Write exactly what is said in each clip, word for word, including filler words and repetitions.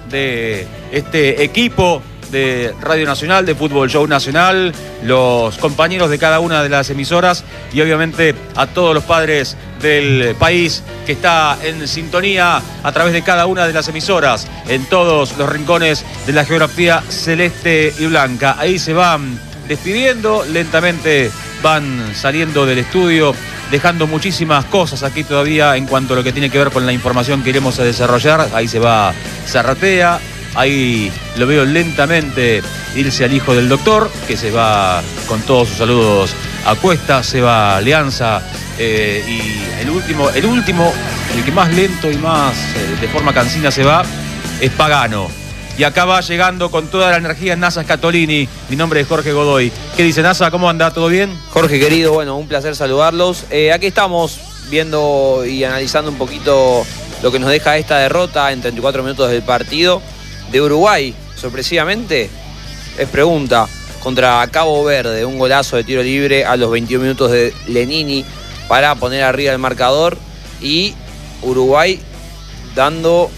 de este equipo de Radio Nacional, de Fútbol Show Nacional, los compañeros de cada una de las emisoras y obviamente a todos los padres del país que está en sintonía a través de cada una de las emisoras en todos los rincones de la geografía celeste y blanca. Ahí se van despidiendo, lentamente van saliendo del estudio, dejando muchísimas cosas aquí todavía en cuanto a lo que tiene que ver con la información que iremos a desarrollar. Ahí se va Zarratea. Ahí lo veo lentamente irse al hijo del doctor, que se va con todos sus saludos a cuesta, se va Alianza, eh, y el último, el último, el que más lento y más eh, de forma cansina se va, es Pagano. Y acá va llegando con toda la energía Nasa Scatolini. Mi nombre es Jorge Godoy. ¿Qué dice Nasa? ¿Cómo anda? ¿Todo bien? Jorge querido, bueno, un placer saludarlos. Eh, aquí estamos viendo y analizando un poquito lo que nos deja esta derrota en treinta y cuatro minutos del partido de Uruguay, sorpresivamente, es pregunta, contra Cabo Verde, un golazo de tiro libre a los veintiún minutos de Lenini para poner arriba el marcador, y Uruguay dando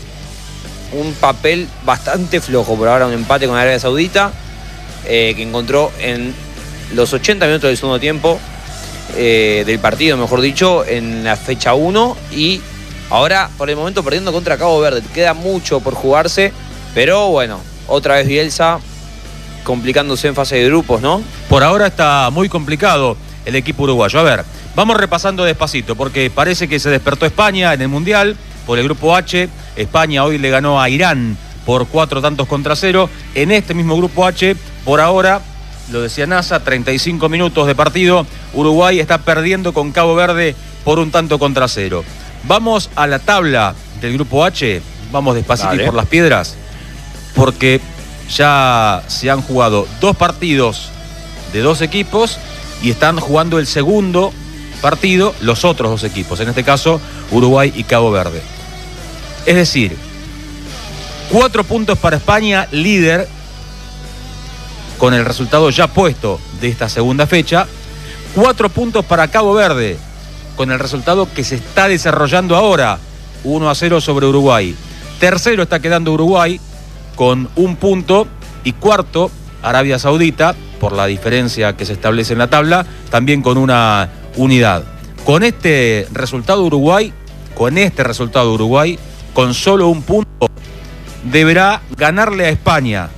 un papel bastante flojo por ahora, un empate con Arabia Saudita, eh, que encontró en los ochenta minutos del segundo tiempo eh, del partido, mejor dicho, en la fecha uno, y ahora por el momento perdiendo contra Cabo Verde. Queda mucho por jugarse, pero bueno, otra vez Bielsa complicándose en fase de grupos, ¿no? Por ahora está muy complicado el equipo uruguayo. A ver, vamos repasando despacito, porque parece que se despertó España en el Mundial por el grupo H. España hoy le ganó a Irán por cuatro tantos contra cero. En este mismo grupo H, por ahora, lo decía Nasa, treinta y cinco minutos de partido. Uruguay está perdiendo con Cabo Verde por un tanto contra cero. Vamos a la tabla del grupo H. Vamos despacito. Dale. Y por las piedras, porque ya se han jugado dos partidos de dos equipos y están jugando el segundo partido los otros dos equipos, en este caso Uruguay y Cabo Verde. Es decir, cuatro puntos para España, líder, con el resultado ya puesto de esta segunda fecha. Cuatro puntos para Cabo Verde, con el resultado que se está desarrollando ahora, uno a cero sobre Uruguay. Tercero está quedando Uruguay con un punto, y cuarto Arabia Saudita, por la diferencia que se establece en la tabla, también con una unidad. Con este resultado Uruguay, con este resultado Uruguay, con solo un punto, deberá ganarle a España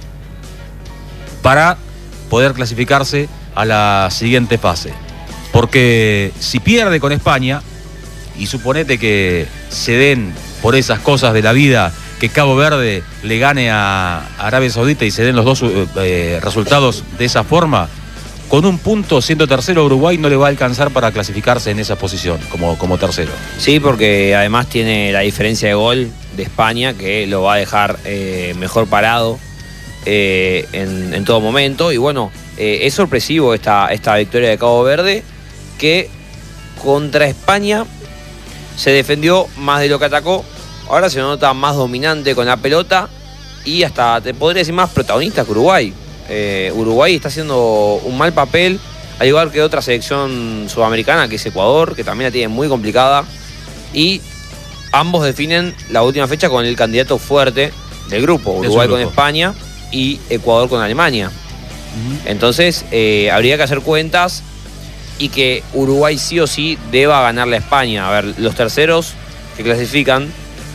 para poder clasificarse a la siguiente fase. Porque si pierde con España, y suponete que se den por esas cosas de la vida, que Cabo Verde le gane a Arabia Saudita y se den los dos eh, resultados de esa forma, con un punto, siendo tercero, Uruguay no le va a alcanzar para clasificarse en esa posición como, como tercero. Sí, porque además tiene la diferencia de gol de España, que lo va a dejar eh, mejor parado eh, en, en todo momento. Y bueno, eh, es sorpresivo esta, esta victoria de Cabo Verde, que contra España se defendió más de lo que atacó. Ahora se nota más dominante con la pelota y hasta, te podría decir, más protagonista que Uruguay. Eh, Uruguay está haciendo un mal papel, al igual que otra selección sudamericana, que es Ecuador, que también la tiene muy complicada. Y ambos definen la última fecha con el candidato fuerte del grupo, Uruguay grupo. con España y Ecuador con Alemania. Uh-huh. Entonces, eh, habría que hacer cuentas y que Uruguay sí o sí deba ganarle a España. A ver, los terceros que clasifican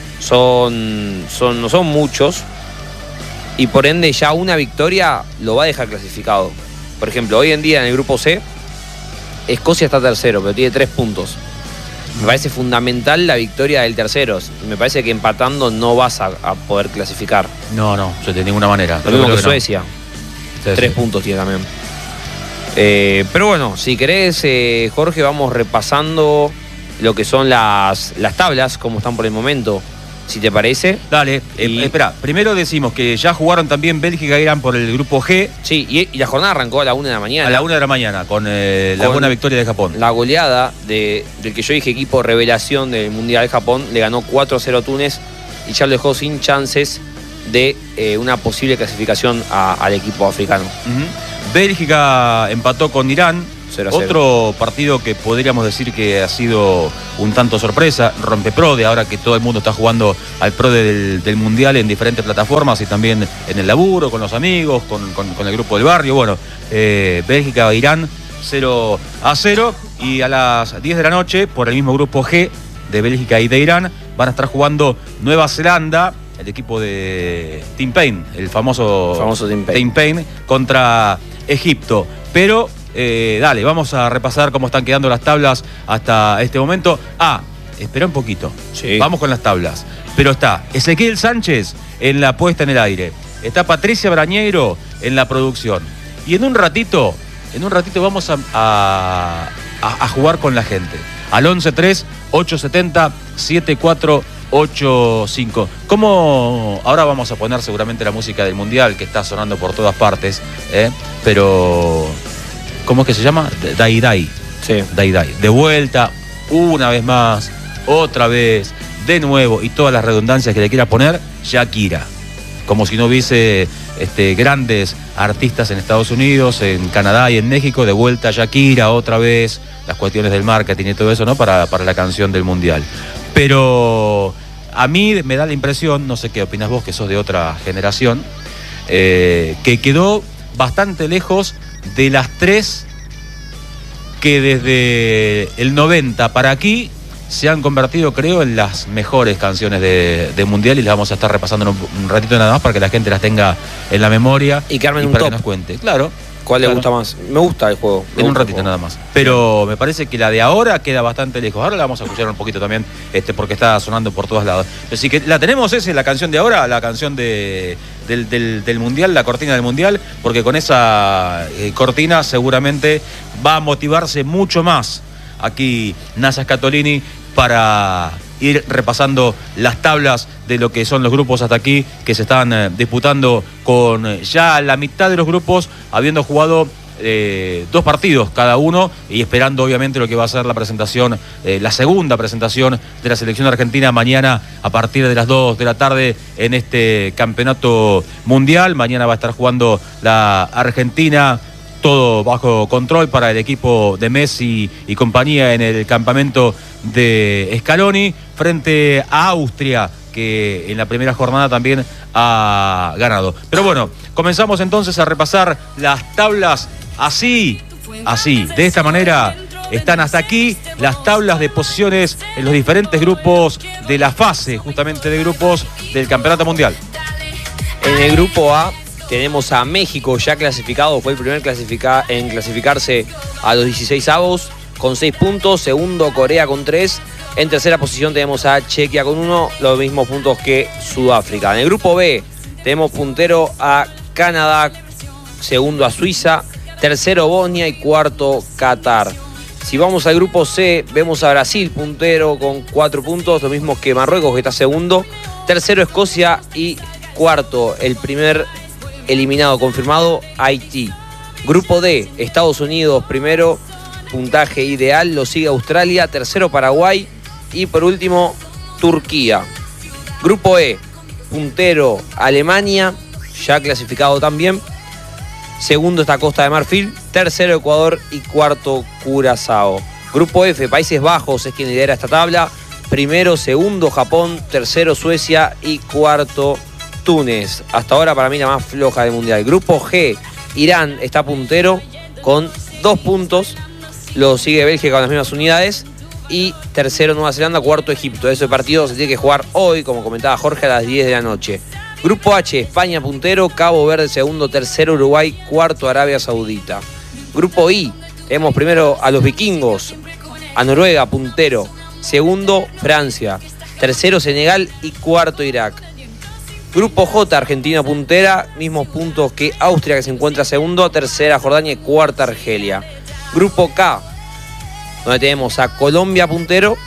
Son, son, no son muchos, y por ende ya una victoria lo va a dejar clasificado. Por ejemplo, hoy en día en el grupo C, Escocia está tercero, pero tiene tres puntos. Me parece fundamental la victoria del tercero. Me parece que empatando no vas a, a poder clasificar. No, no, de ninguna manera. Lo mismo que, que Suecia. No. Tres sí. puntos tiene también. Eh, pero bueno, si querés, eh, Jorge, vamos repasando lo que son las, las tablas, como están por el momento, si te parece. Dale, y... eh, espera, primero decimos que ya jugaron también Bélgica e Irán por el grupo G. Sí, y, y la jornada arrancó a la una de la mañana. A la una de la mañana, con eh, la con buena victoria de Japón. La goleada de, del que yo dije equipo revelación del Mundial de Japón, le ganó cuatro a cero a Túnez y ya lo dejó sin chances de eh, una posible clasificación a, al equipo africano. Uh-huh. Bélgica empató con Irán, cero a cero. Otro partido que podríamos decir que ha sido un tanto sorpresa, Rompeprode, ahora que todo el mundo está jugando al Prode del, del Mundial en diferentes plataformas y también en el laburo, con los amigos, con, con, con el grupo del barrio. Bueno, eh, Bélgica e Irán cero a cero, y a las diez de la noche, por el mismo grupo G de Bélgica y de Irán, van a estar jugando Nueva Zelanda, el equipo de Tim Payne, el famoso, famoso Tim Payne. Tim Payne, contra Egipto. Pero, eh, dale, vamos a repasar cómo están quedando las tablas hasta este momento. Ah, espera un poquito. Sí. Vamos con las tablas. Pero está Ezequiel Sánchez en la puesta en el aire. Está Patricia Brañeiro en la producción. Y en un ratito, en un ratito vamos a, a, a jugar con la gente. Al once tres, ocho siete cero, siete cuatro ocho cinco. ¿Cómo? Ahora vamos a poner seguramente la música del Mundial, que está sonando por todas partes, ¿eh? Pero ¿cómo es que se llama? Dai Dai. Sí. Dai Dai. De vuelta, una vez más, otra vez, de nuevo, y todas las redundancias que le quiera poner, Shakira. Como si no hubiese este, grandes artistas en Estados Unidos, en Canadá y en México. De vuelta Shakira, otra vez, las cuestiones del marketing y todo eso, ¿no? Para, para la canción del Mundial. Pero a mí me da la impresión, no sé qué opinas vos, que sos de otra generación, eh, que quedó bastante lejos de las tres que desde el noventa para aquí se han convertido, creo, en las mejores canciones de, de Mundial, y las vamos a estar repasando en un, un ratito nada más para que la gente las tenga en la memoria y que armen y un para top. Que nos cuente. Claro. ¿Cuál claro. le gusta más? Me gusta el juego. En un ratito nada más. Pero me parece que la de ahora queda bastante lejos. Ahora la vamos a escuchar un poquito también, este, porque está sonando por todos lados. Así que la tenemos, esa es la canción de ahora, la canción de, del, del, del Mundial, la cortina del Mundial, porque con esa eh, cortina seguramente va a motivarse mucho más aquí Nasa Scatolini para ir repasando las tablas de lo que son los grupos hasta aquí, que se están eh, disputando con eh, ya la mitad de los grupos, habiendo jugado eh, dos partidos cada uno, y esperando obviamente lo que va a ser la presentación, eh, la segunda presentación de la selección argentina mañana a partir de las dos de la tarde en este campeonato mundial. Mañana va a estar jugando la Argentina, todo bajo control para el equipo de Messi y compañía en el campamento de Scaloni, frente a Austria, que en la primera jornada también ha ganado. Pero bueno, comenzamos entonces a repasar las tablas así, así, de esta manera. Están hasta aquí las tablas de posiciones en los diferentes grupos de la fase, justamente de grupos del Campeonato Mundial. En el grupo A tenemos a México ya clasificado, fue el primer clasifica en clasificarse a los dieciséis avos con seis puntos, segundo Corea con tres, en tercera posición tenemos a Chequia con uno, los mismos puntos que Sudáfrica. En el grupo B tenemos puntero a Canadá, segundo a Suiza, tercero Bosnia y cuarto Qatar. Si vamos al grupo C, vemos a Brasil puntero con cuatro puntos, lo mismo que Marruecos, que está segundo, tercero Escocia y cuarto, el primer eliminado confirmado, Haití. Grupo D, Estados Unidos primero, puntaje ideal, lo sigue Australia, tercero Paraguay y por último Turquía. Grupo E, puntero Alemania, ya clasificado también, segundo está Costa de Marfil, tercero Ecuador y cuarto Curazao. Grupo F, Países Bajos es quien lidera esta tabla, primero, segundo Japón, tercero Suecia y cuarto Túnez. Hasta ahora para mí la más floja del Mundial. Grupo G, Irán está puntero con dos puntos, lo sigue Bélgica con las mismas unidades y tercero Nueva Zelanda, cuarto Egipto. Ese partido se tiene que jugar hoy, como comentaba Jorge, a las diez de la noche. Grupo H, España puntero, Cabo Verde segundo, tercero Uruguay, cuarto Arabia Saudita. Grupo I, tenemos primero a los vikingos, a Noruega puntero, segundo Francia, tercero Senegal y cuarto Irak. Grupo J, Argentina puntera, mismos puntos que Austria, que se encuentra segundo, tercera Jordania y cuarta Argelia. Grupo K, donde tenemos a Colombia puntero,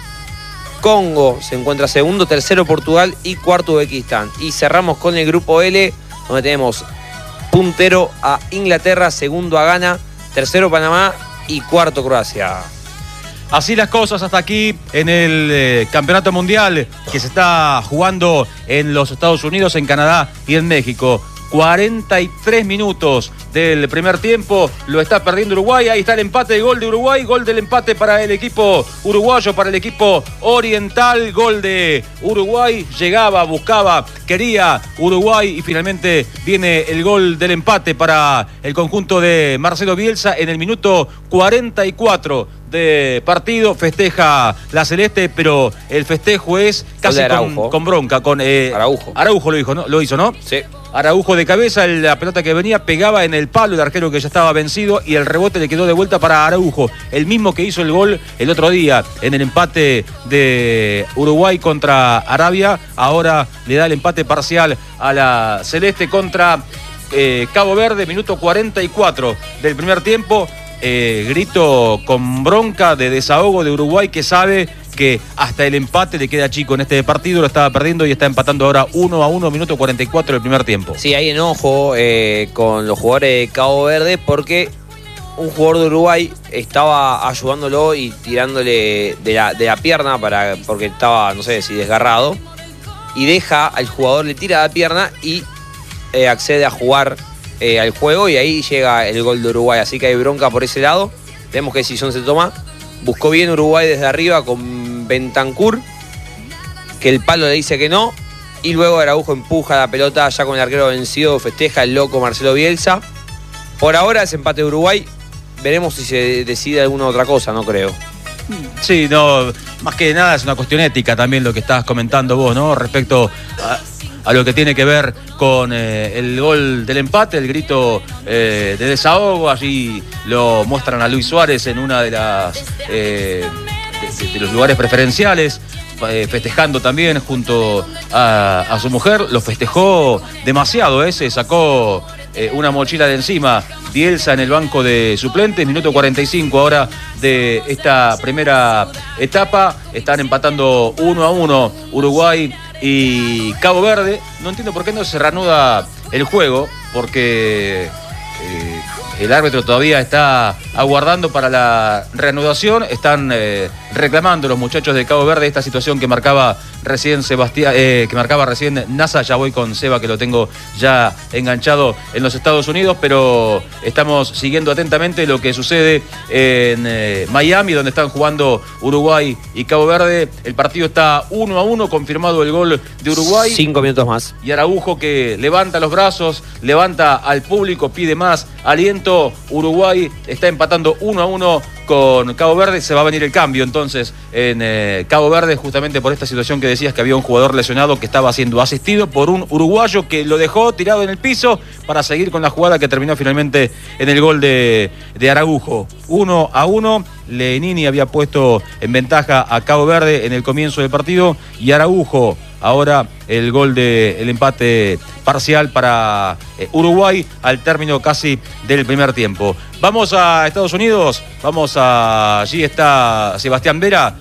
Congo se encuentra segundo, tercero Portugal y cuarto Uzbekistán. Y cerramos con el grupo L, donde tenemos puntero a Inglaterra, segundo a Ghana, tercero Panamá y cuarto Croacia. Así las cosas hasta aquí en el eh, Campeonato Mundial que se está jugando en los Estados Unidos, en Canadá y en México. cuarenta y tres minutos del primer tiempo, lo está perdiendo Uruguay. Ahí está el empate, de gol de Uruguay, gol del empate para el equipo uruguayo, para el equipo oriental, gol de Uruguay, llegaba, buscaba, quería Uruguay y finalmente viene el gol del empate para el conjunto de Marcelo Bielsa en el minuto cuarenta y cuatro de partido. Festeja la celeste, pero el festejo es casi con, con bronca, con eh, Araujo. Araujo lo hizo, ¿no? Lo hizo, ¿no? Sí. Araujo de cabeza, la pelota que venía pegaba en el palo, el arquero que ya estaba vencido y el rebote le quedó de vuelta para Araujo, el mismo que hizo el gol el otro día en el empate de Uruguay contra Arabia. Ahora le da el empate parcial a la celeste contra eh, Cabo Verde, minuto cuarenta y cuatro del primer tiempo. Eh, grito con bronca de desahogo de Uruguay, que sabe que hasta el empate le queda chico en este partido, lo estaba perdiendo y está empatando ahora uno a uno, minuto cuarenta y cuatro del primer tiempo. Sí, hay enojo eh, con los jugadores de Cabo Verde porque un jugador de Uruguay estaba ayudándolo y tirándole de la, de la pierna para, porque estaba, no sé si desgarrado, y deja al jugador, le tira la pierna y eh, accede a jugar Eh, al juego y ahí llega el gol de Uruguay, así que hay bronca por ese lado. Vemos qué decisión se toma. Buscó bien Uruguay desde arriba con Bentancur, que el palo le dice que no, y luego Araujo empuja la pelota ya con el arquero vencido, festeja el loco Marcelo Bielsa. Por ahora es empate de Uruguay, veremos si se decide alguna otra cosa, no creo. Sí, no, más que nada es una cuestión ética también lo que estabas comentando vos, ¿no? Respecto a, a lo que tiene que ver con eh, el gol del empate, el grito eh, de desahogo. Allí lo muestran a Luis Suárez en una de las eh, de, de, de los lugares preferenciales, eh, festejando también junto a, a su mujer. Lo festejó demasiado, ¿eh? Se sacó eh, una mochila de encima. Bielsa en el banco de suplentes, minuto cuarenta y cinco ahora de esta primera etapa. Están empatando uno a uno Uruguay y Cabo Verde. No entiendo por qué no se reanuda el juego, porque eh, el árbitro todavía está aguardando para la reanudación. Están eh, reclamando los muchachos de Cabo Verde esta situación que marcaba recién Sebastián, eh, que marcaba recién Nasa. Ya voy con Seba, que lo tengo ya enganchado en los Estados Unidos, pero estamos siguiendo atentamente lo que sucede en eh, Miami, donde están jugando Uruguay y Cabo Verde. El partido está uno a uno, confirmado el gol de Uruguay. Cinco minutos más. Y Araujo, que levanta los brazos, levanta al público, pide más aliento. Uruguay está empatando uno a uno con Cabo Verde. Se va a venir el cambio entonces en eh, Cabo Verde, justamente por esta situación que decías, que había un jugador lesionado que estaba siendo asistido por un uruguayo que lo dejó tirado en el piso para seguir con la jugada que terminó finalmente en el gol de, de Araujo. Uno a uno. Lenini había puesto en ventaja a Cabo Verde en el comienzo del partido y Araujo ahora el gol del empate parcial para eh, Uruguay al término casi del primer tiempo. Vamos a Estados Unidos, vamos a... allí está Sebastián Vera.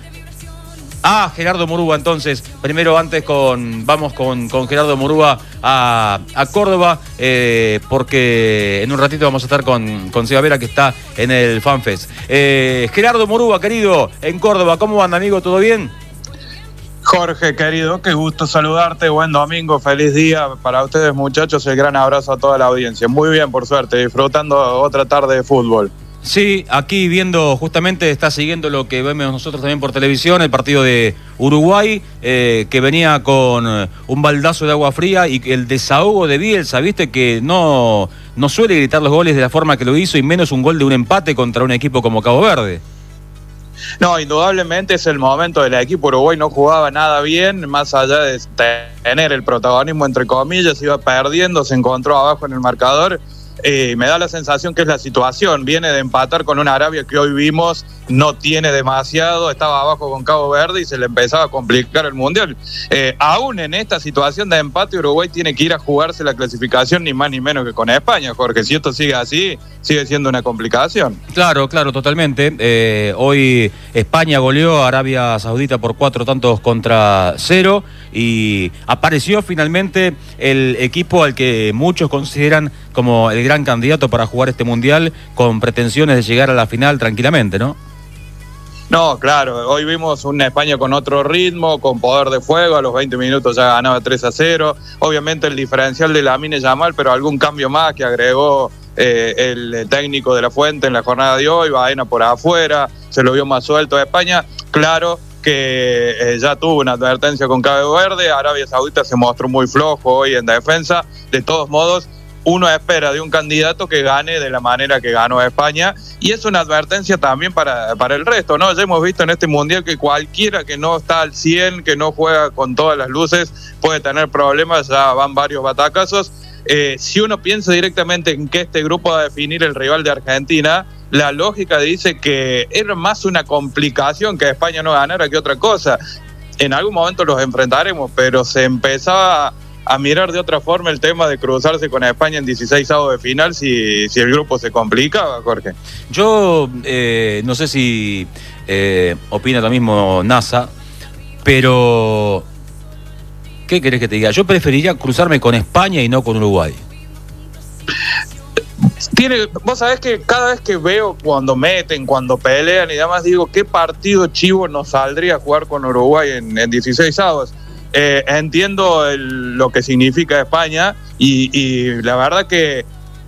Ah, Gerardo Murúa entonces, primero antes con, vamos con, con Gerardo Murúa a, a Córdoba, eh, porque en un ratito vamos a estar con, con Seba Vera, que está en el FanFest. Eh, Gerardo Murúa, querido, en Córdoba, ¿cómo anda, amigo? ¿Todo bien? Jorge, querido, qué gusto saludarte, buen domingo, feliz día para ustedes, muchachos, el gran abrazo a toda la audiencia. Muy bien, por suerte, disfrutando otra tarde de fútbol. Sí, aquí viendo, justamente está siguiendo lo que vemos nosotros también por televisión, el partido de Uruguay, eh, que venía con un baldazo de agua fría, y el desahogo de Bielsa, viste que no, no suele gritar los goles de la forma que lo hizo, y menos un gol de un empate contra un equipo como Cabo Verde. No, indudablemente es el momento del equipo. Uruguay no jugaba nada bien, más allá de tener el protagonismo entre comillas, iba perdiendo, se encontró abajo en el marcador. Eh, me da la sensación que es la situación, viene de empatar con una Arabia que hoy vimos no tiene demasiado, estaba abajo con Cabo Verde y se le empezaba a complicar el Mundial. Eh, aún en esta situación de empate, Uruguay tiene que ir a jugarse la clasificación ni más ni menos que con España, Jorge. Si esto sigue así, sigue siendo una complicación. Claro, claro, totalmente. Eh, hoy España goleó a Arabia Saudita por cuatro tantos contra cero y apareció finalmente el equipo al que muchos consideran como el gran candidato para jugar este Mundial, con pretensiones de llegar a la final tranquilamente, ¿no? No, claro, hoy vimos una España con otro ritmo, con poder de fuego, a los veinte minutos ya ganaba tres a cero, obviamente el diferencial de Lamine Yamal, pero algún cambio más que agregó eh, el técnico de la Fuente en la jornada de hoy, Baena por afuera, se lo vio más suelto a España, claro que eh, ya tuvo una advertencia con Cabo Verde, Arabia Saudita se mostró muy flojo hoy en defensa, de todos modos, uno espera de un candidato que gane de la manera que ganó España y es una advertencia también para, para el resto, ¿no? Ya hemos visto en este Mundial que cualquiera que no está al cien, que no juega con todas las luces, puede tener problemas, ya van varios batacazos. Eh, si uno piensa directamente en que este grupo va a definir el rival de Argentina, la lógica dice que era más una complicación que España no ganara que otra cosa. En algún momento los enfrentaremos, pero se empezaba a mirar de otra forma el tema de cruzarse con España en dieciseisavos de final si, si el grupo se complicaba, Jorge. Yo eh, no sé si eh, opina lo mismo NASA, pero ¿qué querés que te diga? Yo preferiría cruzarme con España y no con Uruguay. Tiene, vos sabés que cada vez que veo cuando meten, cuando pelean y demás, digo, ¿qué partido chivo nos saldría a jugar con Uruguay en, en dieciseisavos? Eh, entiendo el, lo que significa España y, y la verdad que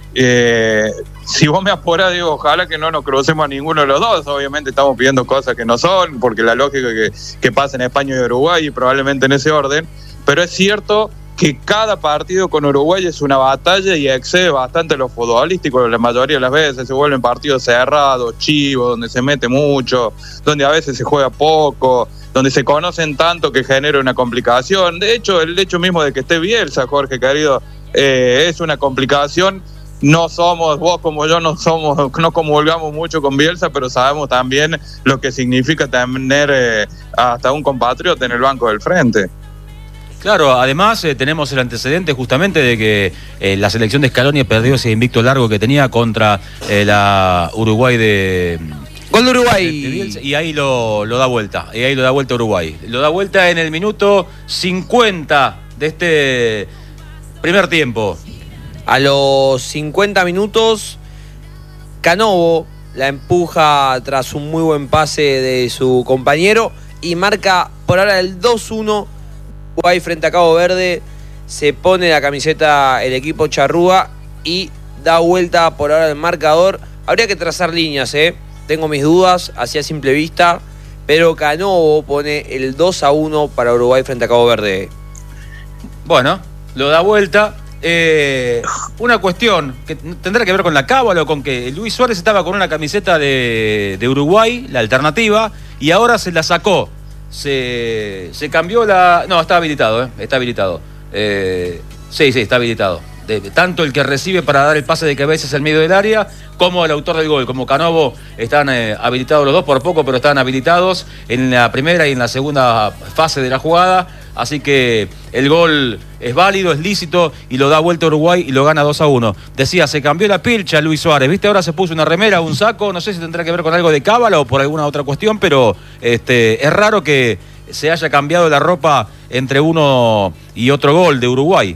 eh, si vos me apurás, digo, ojalá que no nos crucemos a ninguno de los dos. Obviamente estamos pidiendo cosas que no son, porque la lógica es que, que pasa en España y Uruguay y probablemente en ese orden, pero es cierto que cada partido con Uruguay es una batalla y excede bastante lo futbolístico la mayoría de las veces, se vuelven partidos cerrados, chivos, donde se mete mucho, donde a veces se juega poco, donde se conocen tanto que genera una complicación. De hecho, el hecho mismo de que esté Bielsa, Jorge querido, eh, es una complicación. No somos, vos como yo no somos, no comulgamos mucho con Bielsa, pero sabemos también lo que significa tener eh, hasta un compatriota en el banco del frente. Claro, además eh, tenemos el antecedente justamente de que eh, la selección de Scaloni perdió ese invicto largo que tenía contra eh, la Uruguay de... Gol de Uruguay. De, de Bielsa, y ahí lo, lo da vuelta, y ahí lo da vuelta Uruguay. Lo da vuelta en el minuto cincuenta de este primer tiempo. A los cincuenta minutos, Canovo la empuja tras un muy buen pase de su compañero y marca por ahora el dos uno. Uruguay frente a Cabo Verde, se pone la camiseta el equipo charrúa y da vuelta por ahora el marcador. Habría que trazar líneas, ¿eh? Tengo mis dudas, así a simple vista, pero Canovo pone el dos a uno para Uruguay frente a Cabo Verde. Bueno, lo da vuelta. Eh, una cuestión que tendrá que ver con la cábala o con que Luis Suárez estaba con una camiseta de, de Uruguay, la alternativa, y ahora se la sacó. Se, se cambió la... No, está habilitado, ¿eh? Está habilitado. Eh, sí, sí, está habilitado. De, tanto el que recibe para dar el pase de cabeza es el medio del área, como el autor del gol, como Canovo, están eh, habilitados los dos, por poco, pero están habilitados en la primera y en la segunda fase de la jugada. Así que el gol es válido, es lícito y lo da vuelta Uruguay y lo gana dos a uno. Decía, se cambió la pilcha Luis Suárez, ¿viste? Ahora se puso una remera, un saco, no sé si tendrá que ver con algo de cábala o por alguna otra cuestión, pero este, es raro que se haya cambiado la ropa entre uno y otro gol de Uruguay.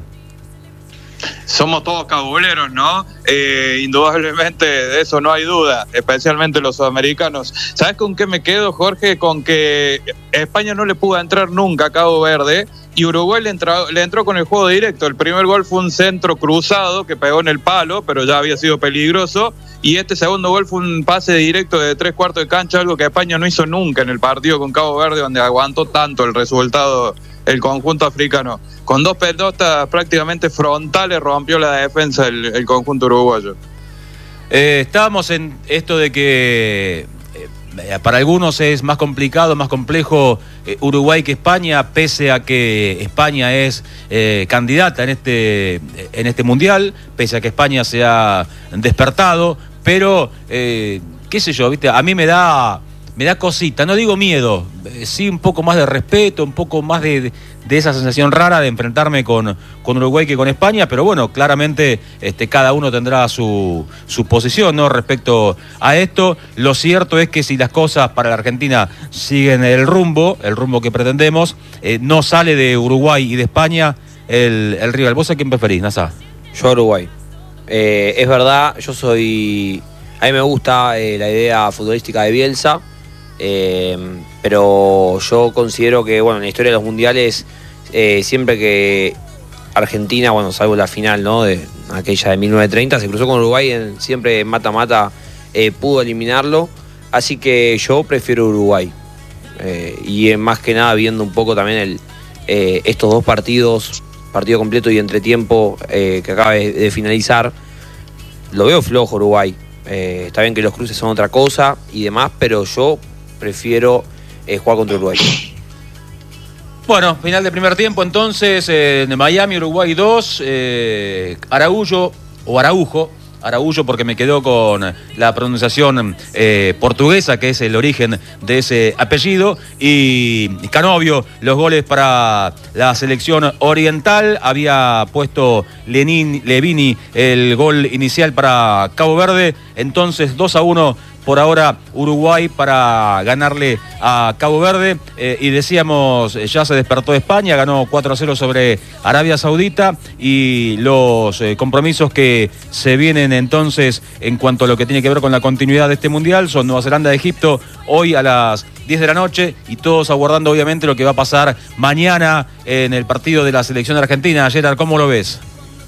Somos todos cabuleros, ¿no? Eh, indudablemente de eso no hay duda, especialmente los sudamericanos. ¿Sabes con qué me quedo, Jorge? Con que España no le pudo entrar nunca a Cabo Verde y Uruguay le entró, le entró con el juego directo. El primer gol fue un centro cruzado que pegó en el palo, pero ya había sido peligroso. Y este segundo gol fue un pase directo de tres cuartos de cancha, algo que España no hizo nunca en el partido con Cabo Verde, donde aguantó tanto el resultado el conjunto africano. Con dos pelotas prácticamente frontales rompió la defensa el, el conjunto uruguayo. Eh, estábamos en esto de que eh, para algunos es más complicado, más complejo eh, Uruguay que España, pese a que España es eh, candidata en este, en este mundial, pese a que España se ha despertado, pero eh, qué sé yo, ¿viste? A mí me da... Me da cosita, no digo miedo, eh, sí un poco más de respeto, un poco más de, de, de esa sensación rara de enfrentarme con, con Uruguay que con España, pero bueno, claramente este, cada uno tendrá su, su posición, ¿no? Respecto a esto. Lo cierto es que si las cosas para la Argentina siguen el rumbo, el rumbo que pretendemos, eh, no sale de Uruguay y de España el, el rival. ¿Vos a quién preferís, Nasa? Yo a Uruguay. Eh, es verdad, yo soy... A mí me gusta eh, la idea futbolística de Bielsa. Eh, pero yo considero que, bueno, en la historia de los mundiales, eh, siempre que Argentina, bueno, salvo la final, ¿no?, de aquella de mil novecientos treinta, se cruzó con Uruguay, en, siempre mata-mata eh, pudo eliminarlo. Así que yo prefiero Uruguay. Eh, y eh, más que nada viendo un poco también el, eh, estos dos partidos, partido completo y entretiempo eh, que acaba de, de finalizar, lo veo flojo Uruguay. Eh, está bien que los cruces son otra cosa y demás, pero yo prefiero eh, jugar contra Uruguay. Bueno, final de primer tiempo entonces, eh, de Miami, Uruguay dos, eh, Araújo, o Araujo, Araújo porque me quedó con la pronunciación eh, portuguesa, que es el origen de ese apellido, y Canovio, los goles para la selección oriental. Había puesto Lenin, Levini el gol inicial para Cabo Verde, entonces dos a uno por ahora Uruguay para ganarle a Cabo Verde. Eh, y decíamos, ya se despertó España, ganó cuatro a cero sobre Arabia Saudita, y los eh, compromisos que se vienen entonces en cuanto a lo que tiene que ver con la continuidad de este Mundial son Nueva Zelanda, Egipto, hoy a las diez de la noche, y todos aguardando obviamente lo que va a pasar mañana en el partido de la selección argentina. Gerard, ¿cómo lo ves?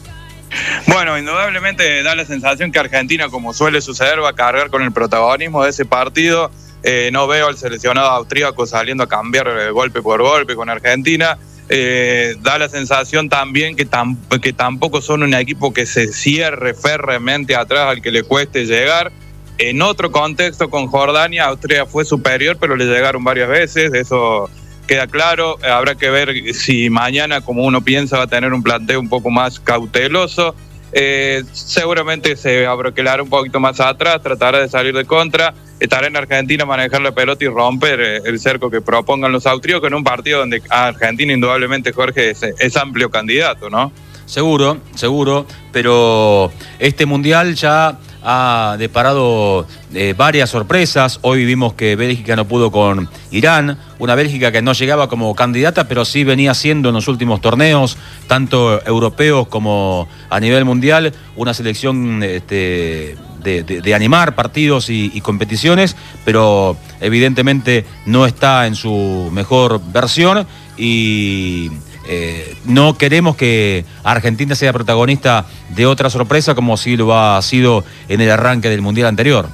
Bueno, indudablemente da la sensación que Argentina, como suele suceder, va a cargar con el protagonismo de ese partido. Eh, no veo al seleccionado austríaco saliendo a cambiar eh, golpe por golpe con Argentina. Eh, da la sensación también que, tam que tampoco son un equipo que se cierre férreamente atrás al que le cueste llegar. En otro contexto con Jordania, Austria fue superior, pero le llegaron varias veces, eso queda claro. Habrá que ver si mañana, como uno piensa, va a tener un planteo un poco más cauteloso. Eh, seguramente se abroquelará un poquito más atrás, tratará de salir de contra, estará en Argentina a manejar la pelota y romper eh, el cerco que propongan los austríacos en un partido donde Argentina indudablemente, Jorge, es, es amplio candidato, ¿no? Seguro, seguro, pero este Mundial ya ha deparado eh, varias sorpresas. Hoy vimos que Bélgica no pudo con Irán, una Bélgica que no llegaba como candidata, pero sí venía siendo en los últimos torneos, tanto europeos como a nivel mundial, una selección este, de, de, de animar partidos y, y competiciones, pero evidentemente no está en su mejor versión, y Eh, no queremos que Argentina sea protagonista de otra sorpresa como sí lo ha sido en el arranque del Mundial anterior.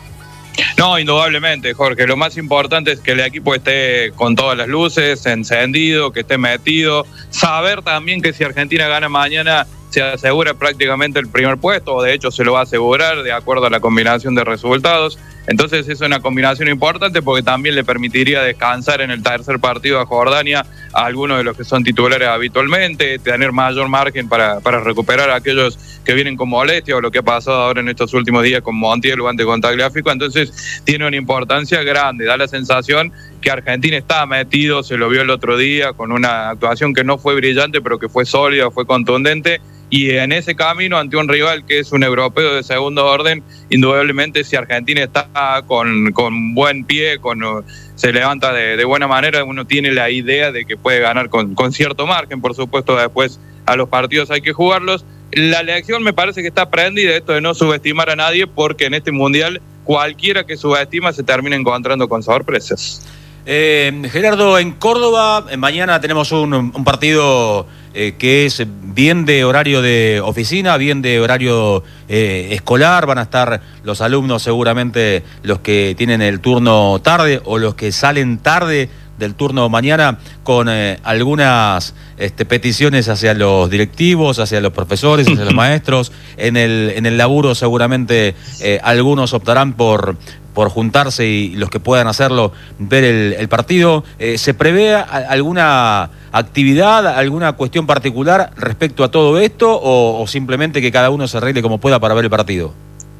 No, indudablemente, Jorge. Lo más importante es que el equipo esté con todas las luces, encendido, que esté metido. Saber también que si Argentina gana mañana se asegura prácticamente el primer puesto, o de hecho se lo va a asegurar de acuerdo a la combinación de resultados. Entonces es una combinación importante porque también le permitiría descansar en el tercer partido a Jordania a algunos de los que son titulares habitualmente, tener mayor margen para, para recuperar a aquellos que vienen con molestia, o lo que ha pasado ahora en estos últimos días con Montiel, guante con Tagliafico. Entonces tiene una importancia grande, da la sensación que Argentina está metido, se lo vio el otro día con una actuación que no fue brillante, pero que fue sólida, fue contundente. Y en ese camino, ante un rival que es un europeo de segundo orden, indudablemente si Argentina está con, con buen pie, con, se levanta de, de buena manera, uno tiene la idea de que puede ganar con, con cierto margen. Por supuesto, después a los partidos hay que jugarlos. La lección me parece que está aprendida, esto de no subestimar a nadie, porque en este Mundial cualquiera que subestima se termina encontrando con sorpresas. Eh, Gerardo, en Córdoba, mañana tenemos un, un partido eh, que es bien de horario de oficina, bien de horario eh, escolar. Van a estar los alumnos, seguramente los que tienen el turno tarde o los que salen tarde del turno mañana, con eh, algunas este, peticiones hacia los directivos, hacia los profesores, hacia los maestros. En el, en el laburo seguramente eh, algunos optarán por... por juntarse, y los que puedan hacerlo, ver el, el partido. Eh, ¿Se prevé alguna actividad, alguna cuestión particular respecto a todo esto, o, o simplemente que cada uno se arregle como pueda para ver el partido?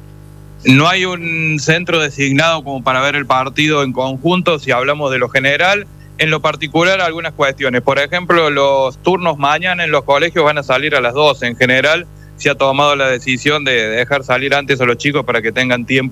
No hay un centro designado como para ver el partido en conjunto, si hablamos de lo general. En lo particular, algunas cuestiones. Por ejemplo, los turnos mañana en los colegios van a salir a las doce. En general, se ha tomado la decisión de dejar salir antes a los chicos para que tengan tiempo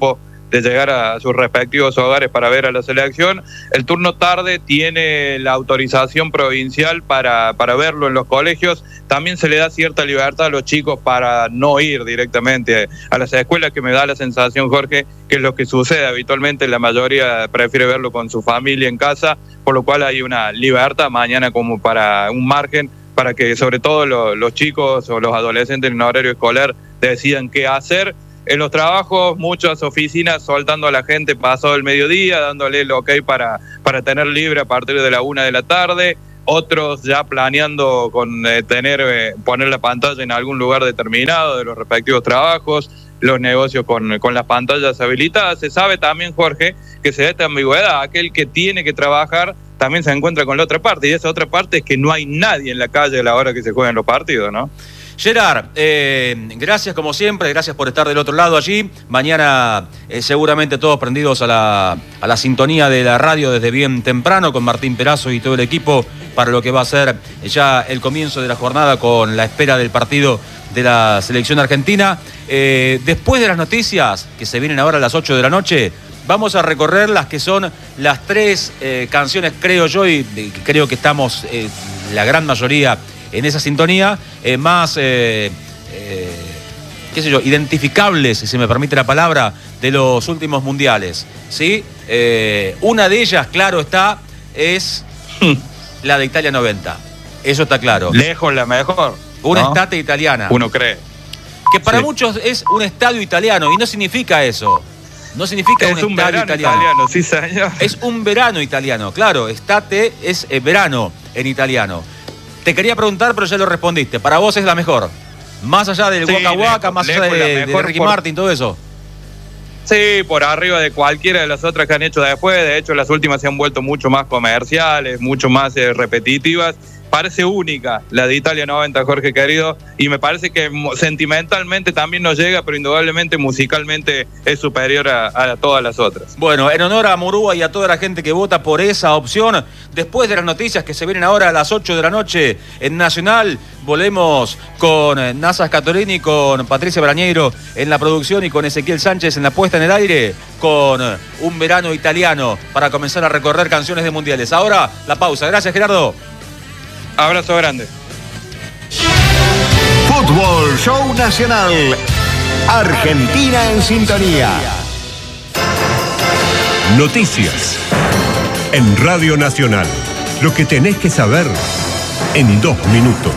de llegar a sus respectivos hogares para ver a la selección. El turno tarde tiene la autorización provincial para, para verlo en los colegios. También se le da cierta libertad a los chicos para no ir directamente a las escuelas, que me da la sensación, Jorge, que es lo que sucede habitualmente. La mayoría prefiere verlo con su familia en casa, por lo cual hay una libertad mañana como para un margen para que sobre todo lo, los chicos o los adolescentes en horario escolar decidan qué hacer. En los trabajos, muchas oficinas soltando a la gente pasado el mediodía, dándole el ok para, para tener libre a partir de la una de la tarde. Otros ya planeando con eh, tener eh, poner la pantalla en algún lugar determinado de los respectivos trabajos, los negocios con, con las pantallas habilitadas. Se sabe también, Jorge, que se da esta ambigüedad. Aquel que tiene que trabajar también se encuentra con la otra parte, y esa otra parte es que no hay nadie en la calle a la hora que se juegan los partidos, ¿no? Gerard, eh, gracias como siempre, gracias por estar del otro lado allí. Mañana eh, seguramente todos prendidos a la, a la sintonía de la radio desde bien temprano con Martín Perazo y todo el equipo para lo que va a ser ya el comienzo de la jornada con la espera del partido de la selección argentina. Eh, después de las noticias que se vienen ahora a las ocho de la noche, vamos a recorrer las que son las tres eh, canciones, creo yo, y eh, creo que estamos eh, la gran mayoría en esa sintonía, eh, más, eh, eh, qué sé yo, identificables, si se me permite la palabra, de los últimos mundiales, ¿sí? Eh, una de ellas, claro está, es la de Italia noventa. Eso está claro. Lejos la mejor. Una ¿no? estate italiana. Uno cree. Que para sí. muchos es un estadio italiano, y no significa eso. No significa es un, un estadio verano italiano. italiano, sí señor. Es un verano italiano, claro. Estate es eh, verano en italiano. Te quería preguntar, pero ya lo respondiste. Para vos es la mejor. Más allá del sí, Waka Waka, más allá de, de Ricky por... Martin, todo eso. Sí, por arriba de cualquiera de las otras que han hecho después. De hecho, las últimas se han vuelto mucho más comerciales, mucho más eh, repetitivas. Parece única la de Italia noventa, Jorge querido, y me parece que sentimentalmente también nos llega, pero indudablemente musicalmente es superior a, a todas las otras. Bueno, en honor a Murúa y a toda la gente que vota por esa opción, después de las noticias que se vienen ahora a las ocho de la noche en Nacional, volvemos con Nasa Scatolini, con Patricia Brañeiro en la producción y con Ezequiel Sánchez en la puesta en el aire, con un verano italiano para comenzar a recorrer canciones de mundiales. Ahora la pausa. Gracias, Gerardo. Abrazo grande. Fútbol Show Nacional. Argentina en sintonía. Noticias. En Radio Nacional. Lo que tenés que saber en dos minutos.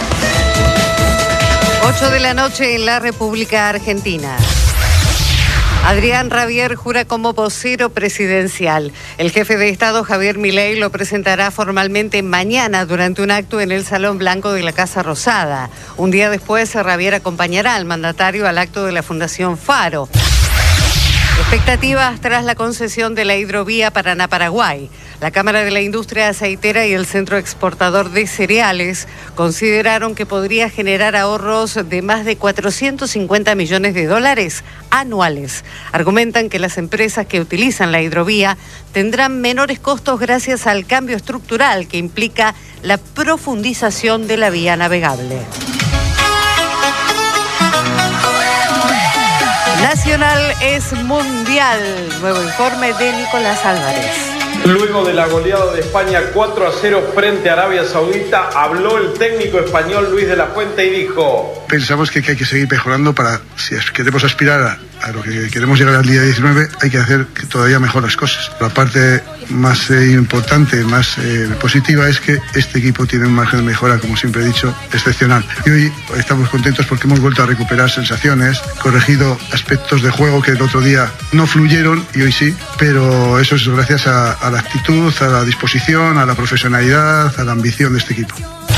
ocho de la noche en la República Argentina. Adrián Rabier jura como vocero presidencial. El jefe de Estado, Javier Milei, lo presentará formalmente mañana durante un acto en el Salón Blanco de la Casa Rosada. Un día después, Rabier acompañará al mandatario al acto de la Fundación Faro. Expectativas tras la concesión de la hidrovía Paraná-Paraguay. La Cámara de la Industria Aceitera y el Centro Exportador de Cereales consideraron que podría generar ahorros de más de cuatrocientos cincuenta millones de dólares anuales. Argumentan que las empresas que utilizan la hidrovía tendrán menores costos gracias al cambio estructural que implica la profundización de la vía navegable. Nacional es mundial. Nuevo informe de Nicolás Álvarez. Luego de la goleada de España cuatro a cero frente a Arabia Saudita, habló el técnico español Luis de la Fuente y dijo: pensamos que hay que seguir mejorando para, si queremos aspirar a, a lo que queremos llegar al día diecinueve, hay que hacer todavía mejor las cosas. La parte más eh, importante, más eh, positiva es que este equipo tiene un margen de mejora, como siempre he dicho, excepcional. Y hoy estamos contentos porque hemos vuelto a recuperar sensaciones, corregido aspectos de juego que el otro día no fluyeron y hoy sí, pero eso es gracias a, a la actitud, a la disposición, a la profesionalidad, a la ambición de este equipo.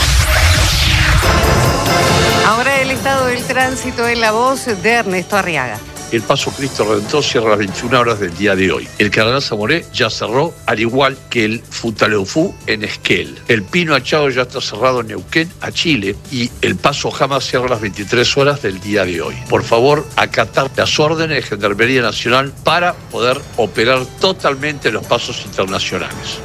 Ahora el estado del tránsito en la voz de Ernesto Arriaga. El Paso Cristo Redentor cierra a las veintiuna horas del día de hoy. El Cardenal Zamoré ya cerró, al igual que el Futaleufú en Esquel. El Pino Achado ya está cerrado en Neuquén, a Chile. Y el Paso Jama cierra a las veintitrés horas del día de hoy. Por favor, acatar las órdenes de Gendarmería Nacional para poder operar totalmente los pasos internacionales.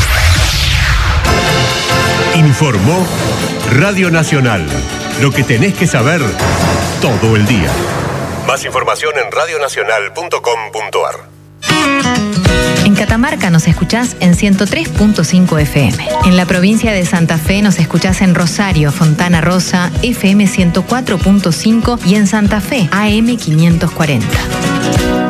Informó Radio Nacional. Lo que tenés que saber todo el día. Más información en radionacional punto com punto ar. En Catamarca nos escuchás en ciento tres punto cinco F M. En la provincia de Santa Fe nos escuchás en Rosario, Fontana Rosa, F M ciento cuatro punto cinco y en Santa Fe, A M quinientos cuarenta.